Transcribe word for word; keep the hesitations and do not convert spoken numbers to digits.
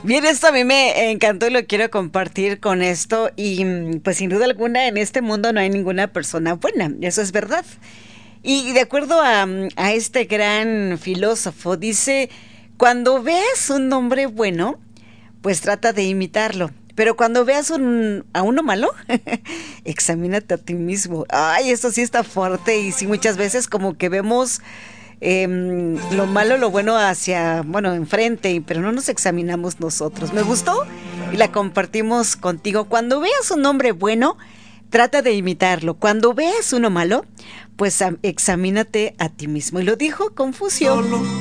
Bien, esto a mí me encantó y lo quiero compartir con esto. Y mm, pues sin duda alguna en este mundo no hay ninguna persona buena, eso es verdad. Y de acuerdo a, mm, a este gran filósofo, dice, cuando veas un hombre bueno, pues trata de imitarlo. Pero cuando veas un, a uno malo, examínate a ti mismo. Ay, eso sí está fuerte y sí muchas veces como que vemos em, lo malo, lo bueno hacia, bueno, enfrente, pero no nos examinamos nosotros. Me gustó y la compartimos contigo. Cuando veas un hombre bueno, trata de imitarlo. Cuando veas uno malo, pues am- examínate a ti mismo. Y lo dijo Confucio. Solo